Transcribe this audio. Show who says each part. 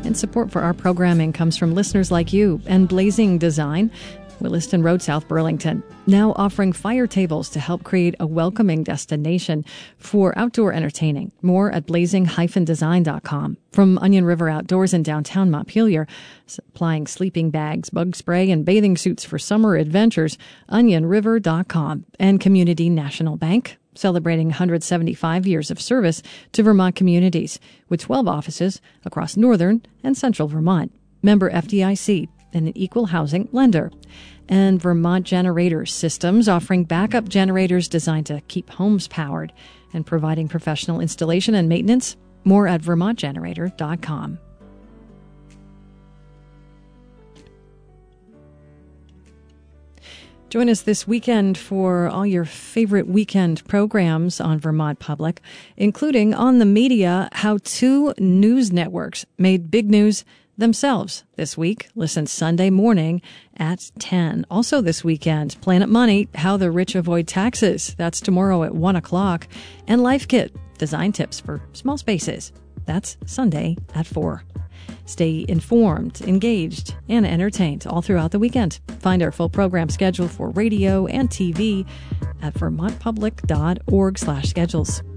Speaker 1: And support for our programming comes from listeners like you and Blazing Design, Williston Road, South Burlington, now offering fire tables to help create a welcoming destination for outdoor entertaining. More at blazing-design.com. From Onion River Outdoors in downtown Montpelier, supplying sleeping bags, bug spray, and bathing suits for summer adventures, onionriver.com. And Community National Bank, celebrating 175 years of service to Vermont communities, with 12 offices across northern and central Vermont. Member FDIC, and an equal housing lender. And Vermont Generator Systems, offering backup generators designed to keep homes powered and providing professional installation and maintenance. More at vermontgenerator.com. Join us this weekend for all your favorite weekend programs on Vermont Public, including On the Media, how two news networks made big news themselves this week. Listen Sunday morning at 10. Also this weekend, Planet Money, how the rich avoid taxes. That's tomorrow at 1 o'clock. And Life Kit, design tips for small spaces. That's Sunday at 4. Stay informed, engaged, and entertained all throughout the weekend. Find our full program schedule for radio and TV at vermontpublic.org/schedules.